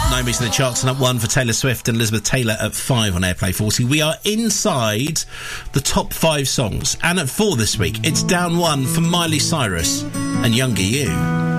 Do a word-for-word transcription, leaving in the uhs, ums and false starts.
Nine weeks in the charts and up one for Taylor Swift and Elizabeth Taylor at five on Airplay forty. We are inside the top five songs. And at four this week, it's down one for Miley Cyrus and Younger You.